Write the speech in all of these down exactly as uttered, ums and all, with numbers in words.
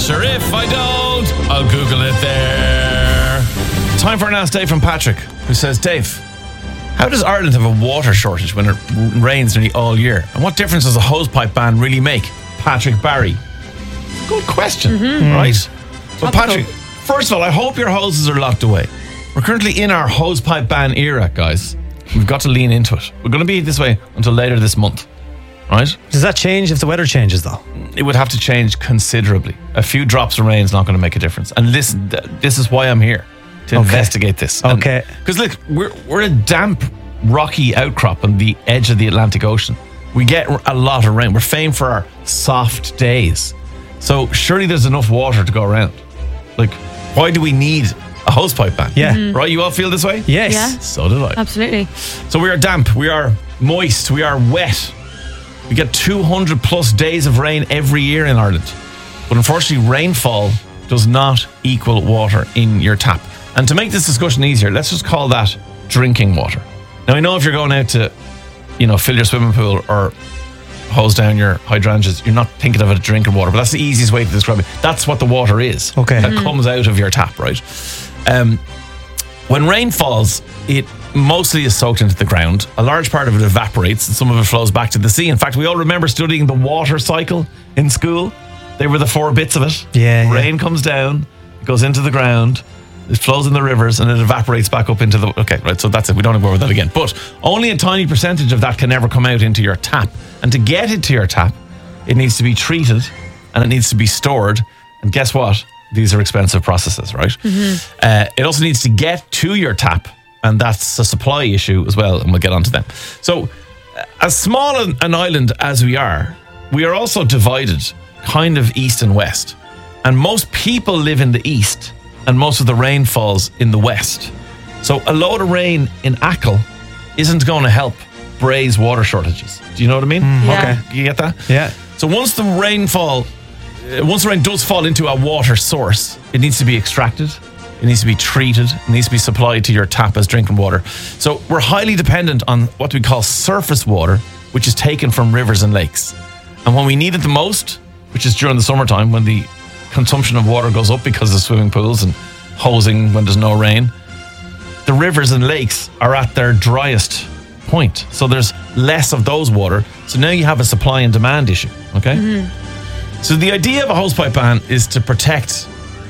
Sure, if I don't, I'll Google it there. Time for an Ask Dave from Patrick, who says, Dave, how does Ireland have a water shortage when it rains nearly all year? And what difference does a hosepipe ban really make? Patrick Barry. Good question, mm-hmm. right? So Patrick, first of all, I hope your hoses are locked away. We're currently in our hosepipe ban era, guys. We've got to lean into it. We're going to be this way until later this month, right? Does that change if the weather changes, though? It would have to change considerably. A few drops of rain is not going to make a difference. And listen, th- this is why I'm here, to okay. investigate this. Okay. Because look, we're we're a damp, rocky outcrop on the edge of the Atlantic Ocean. We get a lot of rain. We're famed for our soft days. So surely there's enough water to go around. Like, why do we need a hosepipe ban? Yeah. Mm-hmm. Right? You all feel this way? Yes. Yeah. So did I. Absolutely. So we are damp. We are moist. We are wet. We get two hundred plus days of rain every year in Ireland. But unfortunately, rainfall does not equal water in your tap. And to make this discussion easier, let's just call that drinking water. Now, I know if you're going out to, you know, fill your swimming pool or hose down your hydrangeas, you're not thinking of it as drinking water, but that's the easiest way to describe it. That's what the water is. Okay. That Mm-hmm. comes out of your tap, right? Um, when rain falls, it mostly is soaked into the ground. A large part of it evaporates and some of it flows back to the sea. In fact, we all remember studying the water cycle in school. They were the four bits of it. Yeah. Rain yeah. comes down, it goes into the ground, it flows in the rivers, and it evaporates back up into the... Okay, right, so that's it. We don't have to go over that again. But only a tiny percentage of that can ever come out into your tap. And to get it to your tap, it needs to be treated and it needs to be stored. And guess what? These are expensive processes, right? Mm-hmm. Uh, it also needs to get to your tap, and that's a supply issue as well, and we'll get onto them. So, uh, as small an, an island as we are, we are also divided kind of east and west. And most people live in the east, and most of the rain falls in the west. So a load of rain in Achill isn't going to help Bray's water shortages. Do you know what I mean? Mm, Yeah. Okay. You get that? Yeah. So once the rainfall, uh, once the rain does fall into a water source, it needs to be extracted, it needs to be treated, it needs to be supplied to your tap as drinking water. So we're highly dependent on what we call surface water, which is taken from rivers and lakes. And when we need it the most, which is during the summertime when the consumption of water goes up because of swimming pools and hosing when there's no rain, the rivers and lakes are at their driest point. So there's less of those water. So now you have a supply and demand issue. Okay? Mm-hmm. So the idea of a hosepipe ban is to protect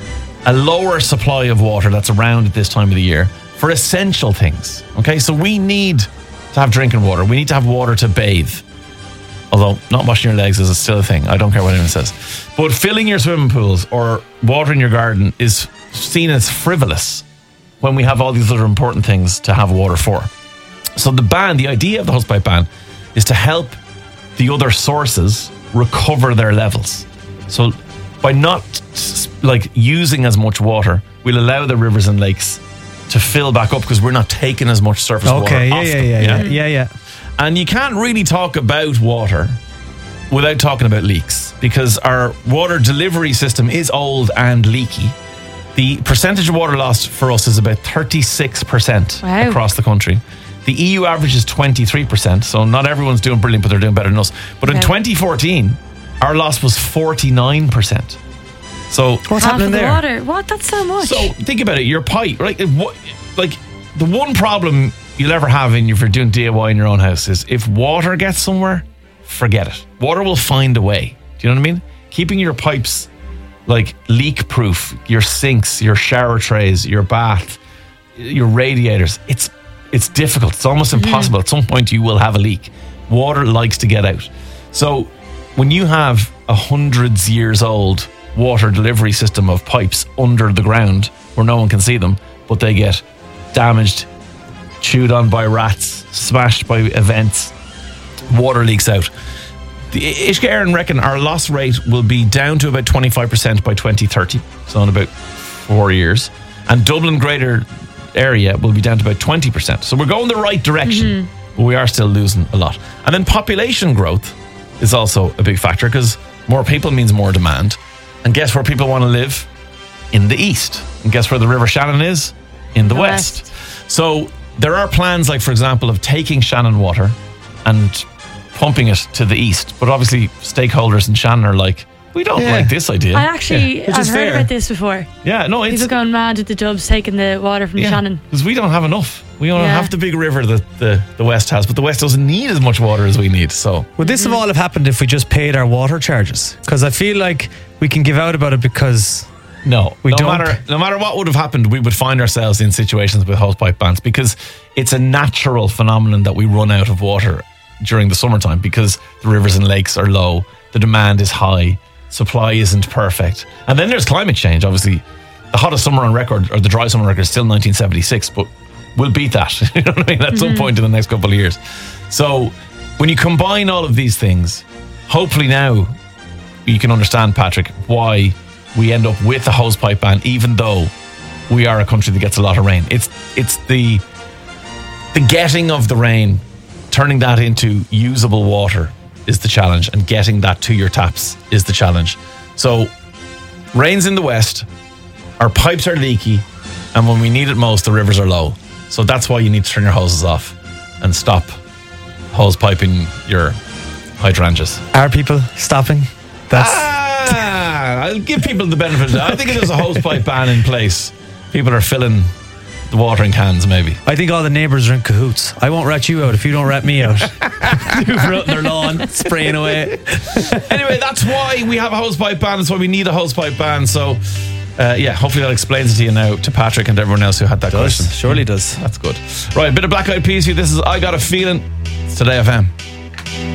a lower supply of water that's around at this time of the year for essential things. Okay? So we need to have drinking water. We need to have water to bathe. Although not washing your legs is still a thing. I don't care what anyone says. But filling your swimming pools or watering your garden is seen as frivolous when we have all these other important things to have water for. So the ban, the idea of the hosepipe ban is to help the other sources recover their levels. So by not like using as much water, we'll allow the rivers and lakes to fill back up because we're not taking as much surface Okay, water yeah, off yeah, them, yeah, yeah, yeah, yeah. And you can't really talk about water without talking about leaks because our water delivery system is old and leaky. The percentage of water lost for us is about thirty-six percent Wow. across the country. The E U average is twenty-three percent, so not everyone's doing brilliant, but they're doing better than us. But in Okay. twenty fourteen, our loss was forty-nine percent. So What's Half happening of the there? water. What? That's so much. So think about it. Your pipe, right? It- what- Like the one problem you'll ever have in if you're doing D I Y in your own house is if water gets somewhere, forget it. Water will find a way. Do you know what I mean? Keeping your pipes like leak proof, your sinks, your shower trays, your bath, your radiators. It's it's difficult. It's almost impossible. At some point you will have a leak. Water likes to get out. So when you have a hundreds years old water delivery system of pipes under the ground where no one can see them, but they get damaged, chewed on by rats, smashed by events, water leaks out. The Uisce Éireann reckon our loss rate will be down to about twenty-five percent by twenty thirty, so in about four years. And Dublin greater area will be down to about twenty percent. So we're going the right direction, mm-hmm. but we are still losing a lot. And then population growth is also a big factor because more people means more demand. And guess where people want to live? In the east. And guess where the River Shannon is? In the, the west. west. So there are plans, like for example, of taking Shannon water and pumping it to the east. But obviously stakeholders in Shannon are like, We don't Yeah. like this idea. I actually, Yeah, which I've is heard fair. about this before. yeah, no, it's People going mad at the Dubs taking the water from the Shannon. because we don't have enough. We don't Yeah. have the big river that the, the West has, but the West doesn't need as much water as we need. So Would this have all have happened if we just paid our water charges? Because I feel like we can give out about it because no, We no don't- matter no matter what would have happened, we would find ourselves in situations with hosepipe bans because it's a natural phenomenon that we run out of water during the summertime because the rivers and lakes are low, the demand is high, supply isn't perfect, and then there's climate change. Obviously, the hottest summer on record, or the dry summer on record, is still nineteen seventy-six, but we'll beat that. You know what I mean? At some point in the next couple of years. So when you combine all of these things, hopefully now you can understand, Patrick, why we end up with a hosepipe ban, even though we are a country that gets a lot of rain. It's it's the the getting of the rain, turning that into usable water is the challenge, and getting that to your taps is the challenge. So rain's in the west, our pipes are leaky, and when we need it most, the rivers are low. So that's why you need to turn your hoses off and stop hose piping your hydrangeas. are people stopping? That's Ah, I'll give people the benefit of that. I think if there's a hosepipe ban in place, people are filling the watering cans maybe. I think all the neighbours are in cahoots. I won't rat you out if you don't rat me out. You've out their lawn, spraying away. Anyway, that's why we have a hosepipe ban. That's why we need a hosepipe ban. So, uh, yeah, hopefully that explains it to you now, to Patrick and everyone else who had that question. Surely does. That's good. Right, a bit of Black Eyed Peas for you. This is I Got a Feeling. It's Today F M.